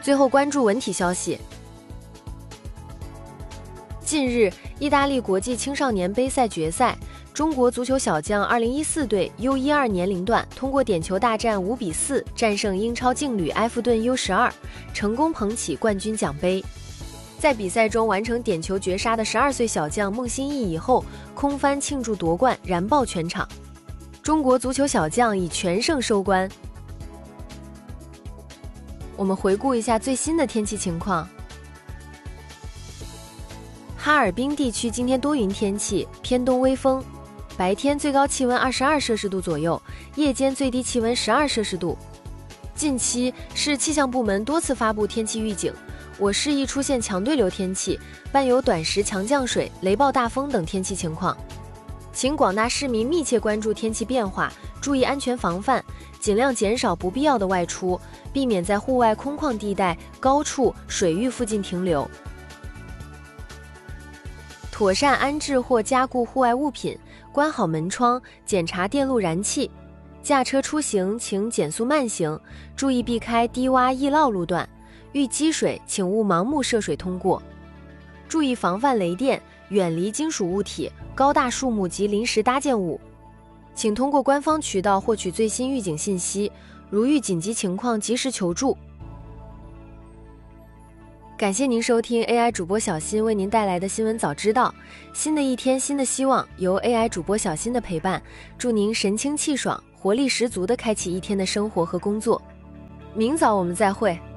最后关注文体消息。近日，意大利国际青少年杯赛决赛，中国足球小将2014队 U12 年龄段通过点球大战5比4战胜英超劲旅埃弗顿 U12， 成功捧起冠军奖杯。在比赛中完成点球绝杀的12岁小将孟欣义以后，空翻庆祝夺冠，燃爆全场。中国足球小将以全胜收官。我们回顾一下最新的天气情况。哈尔滨地区今天多云天气，偏东微风，白天最高气温22摄氏度左右，夜间最低气温12摄氏度。近期市气象部门多次发布天气预警，我市易出现强对流天气，伴有短时强降水、雷暴大风等天气情况。请广大市民密切关注天气变化，注意安全防范，尽量减少不必要的外出，避免在户外空旷地带、高处、水域附近停留。妥善安置或加固户外物品，关好门窗，检查电路燃气。驾车出行请减速慢行，注意避开低洼易涝路段。遇积水请勿盲目涉水通过。注意防范雷电，远离金属物体、高大树木及临时搭建物。请通过官方渠道获取最新预警信息，如遇紧急情况及时求助。感谢您收听 AI 主播小新为您带来的新闻早知道。新的一天，新的希望，由 AI 主播小新的陪伴，祝您神清气爽、活力十足地开启一天的生活和工作。明早我们再会。